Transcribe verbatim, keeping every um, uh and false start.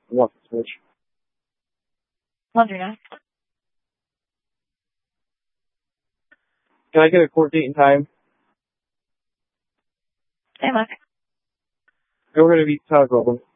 What's the switch? Laundry. Can I get a court date and time? Hey, look. We're going to be Todd Goldman.